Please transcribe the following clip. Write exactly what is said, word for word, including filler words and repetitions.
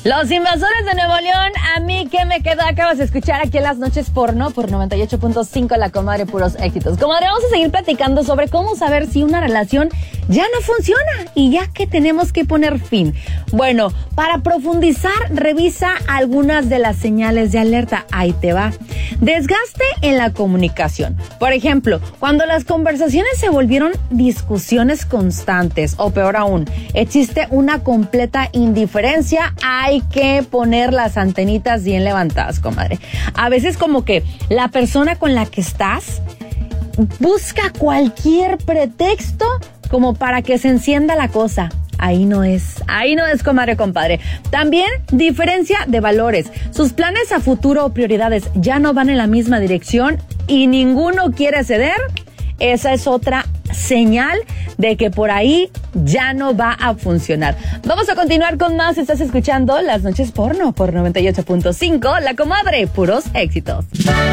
Los invasores de Nuevo León, a mí que me queda, acabas de escuchar aquí en Las Noches Porno por noventa y ocho punto cinco, La Comadre, puros éxitos. Comadre, vamos a seguir platicando sobre cómo saber si una relación ya no funciona y ya que tenemos que poner fin. Bueno, para profundizar, revisa algunas de las señales de alerta. Ahí te va. Desgaste en la comunicación. Por ejemplo, cuando las conversaciones se volvieron discusiones constantes, o peor aún, existe una completa indiferencia, hay que poner las antenitas bien levantadas, comadre. A veces como que la persona con la que estás busca cualquier pretexto como para que se encienda la cosa. Ahí no es, ahí no es, comadre, compadre. También diferencia de valores. Sus planes a futuro o prioridades ya no van en la misma dirección y ninguno quiere ceder. Esa es otra señal de que por ahí ya no va a funcionar. Vamos a continuar con más. Estás escuchando Las Noches Porno por noventa y ocho punto cinco, La Comadre, puros éxitos.